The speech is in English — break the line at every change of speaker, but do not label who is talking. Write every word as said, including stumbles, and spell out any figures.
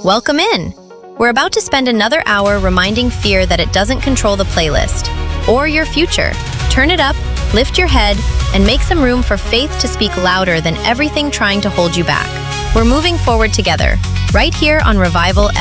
Welcome in! We're about to spend another hour reminding fear that it doesn't control the playlist or your future. Turn it up, lift your head, and make some room for faith to speak louder than everything trying to hold you back. We're moving forward together, right here on Revival